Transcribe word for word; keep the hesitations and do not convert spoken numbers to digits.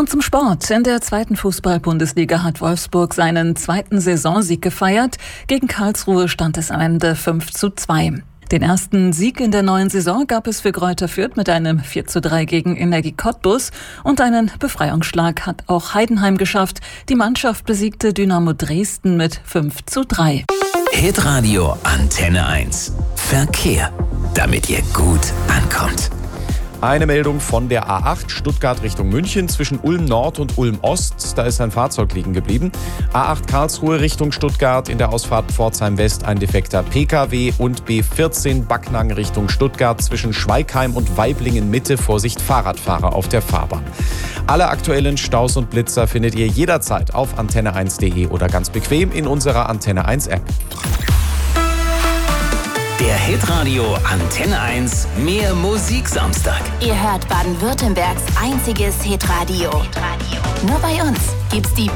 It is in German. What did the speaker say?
Und zum Sport. In der zweiten Fußball-Bundesliga hat Wolfsburg seinen zweiten Saisonsieg gefeiert. Gegen Karlsruhe stand es am Ende fünf zu zwei. Den ersten Sieg in der neuen Saison gab es für Greuther Fürth mit einem vier zu drei gegen Energie Cottbus. Und einen Befreiungsschlag hat auch Heidenheim geschafft. Die Mannschaft besiegte Dynamo Dresden mit fünf zu drei. Hitradio Antenne eins. Verkehr, damit ihr gut ankommt. Eine Meldung von der A acht Stuttgart Richtung München zwischen Ulm Nord und Ulm Ost. Da ist ein Fahrzeug liegen geblieben. A acht Karlsruhe Richtung Stuttgart in der Ausfahrt Pforzheim West ein defekter P K W und B vierzehn Backnang Richtung Stuttgart zwischen Schweigheim und Waiblingen Mitte. Vorsicht, Fahrradfahrer auf der Fahrbahn. Alle aktuellen Staus und Blitzer findet ihr jederzeit auf antenne eins punkt de oder ganz bequem in unserer Antenne eins App. Der Hitradio Antenne eins Mehr Musik Samstag. Ihr hört Baden-Württembergs einziges Hitradio. Nur bei uns gibt's die